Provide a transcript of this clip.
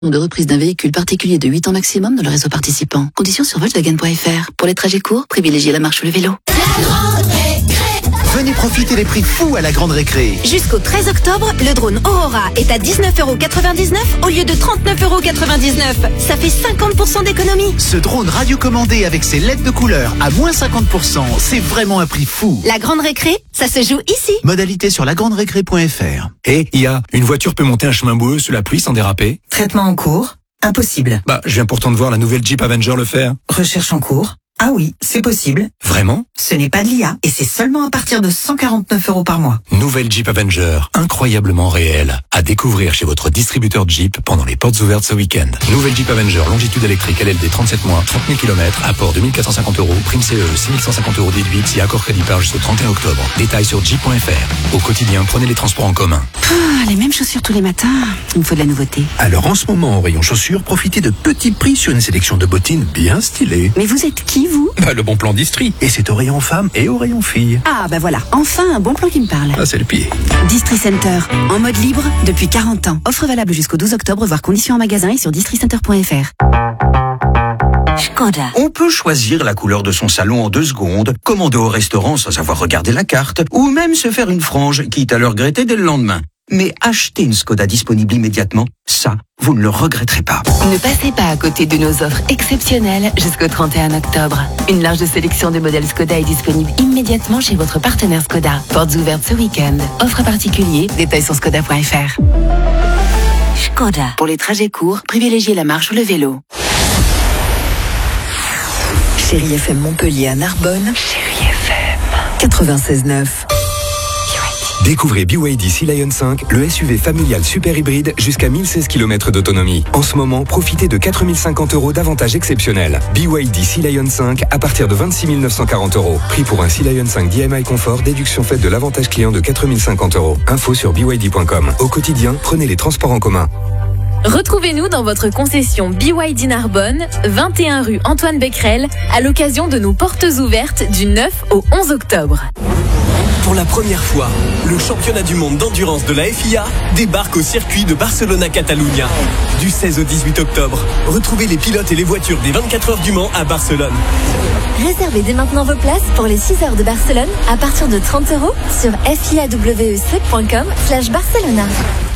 De reprise d'un véhicule particulier de 8 ans maximum dans le réseau participant. Conditions sur Volkswagen.fr. Pour les trajets courts, privilégiez la marche ou le vélo. Venez profiter des prix fous à la Grande Récré. Jusqu'au 13 octobre, le drone Aurora est à 19,99 € au lieu de 39,99 €. Ça fait 50% d'économie. Ce drone radiocommandé avec ses LED de couleur à moins 50%, c'est vraiment un prix fou. La Grande Récré, ça se joue ici. Modalité sur lagranderécré.fr. Et IA, une voiture peut monter un chemin boueux sous la pluie sans déraper? Traitement en cours? Impossible. Je viens pourtant de voir la nouvelle Jeep Avenger le faire. Recherche en cours? Ah oui, c'est possible. Vraiment? Ce n'est pas de l'IA et c'est seulement à partir de 149 € par mois. Nouvelle Jeep Avenger, incroyablement réelle. À découvrir chez votre distributeur Jeep pendant les portes ouvertes ce week-end. Nouvelle Jeep Avenger, longitude électrique LLD 37 mois, 30 000 km, apport 2450 €, prime CE 6150 € déduite si accord crédit par jusqu'au 31 octobre. Détails sur jeep.fr. Au quotidien, prenez les transports en commun. Les mêmes chaussures tous les matins. Il me faut de la nouveauté. Alors en ce moment, au rayon chaussures, profitez de petits prix sur une sélection de bottines bien stylées. Mais vous êtes qui, vous? Le bon plan d'Istri. Et c'est au rayon femmes et au rayon filles. Ah, voilà. Enfin, un bon plan qui me parle. Ah, c'est le pied. Distri Center. En mode libre depuis 40 ans. Offre valable jusqu'au 12 octobre, voire conditions en magasin et sur districenter.fr. Škoda. On peut choisir la couleur de son salon en 2 secondes, commander au restaurant sans avoir regardé la carte, ou même se faire une frange, quitte à le regretter dès le lendemain. Mais acheter une Škoda disponible immédiatement, ça, vous ne le regretterez pas. Ne passez pas à côté de nos offres exceptionnelles jusqu'au 31 octobre. Une large sélection de modèles Škoda est disponible immédiatement chez votre partenaire Škoda. Portes ouvertes ce week-end. Offre particulier, détails sur Škoda.fr. Škoda. Pour les trajets courts, privilégiez la marche ou le vélo. Chérie FM Montpellier à Narbonne. Chérie FM 96.9. Découvrez BYD Sea Lion 5, le SUV familial super hybride jusqu'à 1016 km d'autonomie. En ce moment, profitez de 4 050 € d'avantages exceptionnels. BYD Sea Lion 5 à partir de 26 940 €. Prix pour un Sea Lion 5 DMI Confort, déduction faite de l'avantage client de 4 050 €. Info sur byd.com. Au quotidien, prenez les transports en commun. Retrouvez-nous dans votre concession BYD Narbonne, 21 rue Antoine Becquerel, à l'occasion de nos portes ouvertes du 9 au 11 octobre. Pour la première fois, le championnat du monde d'endurance de la FIA débarque au circuit de Barcelona-Catalunya. Du 16 au 18 octobre, retrouvez les pilotes et les voitures des 24 heures du Mans à Barcelone. Réservez dès maintenant vos places pour les 6 heures de Barcelone à partir de 30 € sur fiawec.com/Barcelona.